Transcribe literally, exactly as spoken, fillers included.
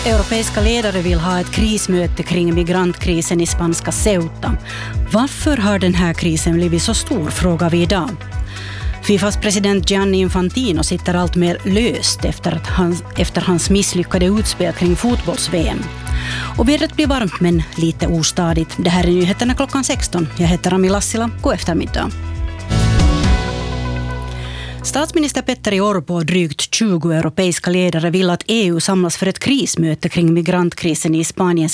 Europeiska ledare vill ha ett krismöte kring migrantkrisen i spanska Ceuta. Varför har den här krisen blivit så stor, frågar vi idag. Fifas president Gianni Infantino sitter allt mer löst efter, att hans, efter hans misslyckade utspel kring fotbolls-V M. Och vädret blir varmt men lite ostadigt. Det här är nyheterna klockan sexton. Jag heter Ami Lassila. God eftermiddag. Statsminister Petteri Orpo och drygt tjugo europeiska ledare vill att E U samlas för ett krismöte kring migrantkrisen i Spaniens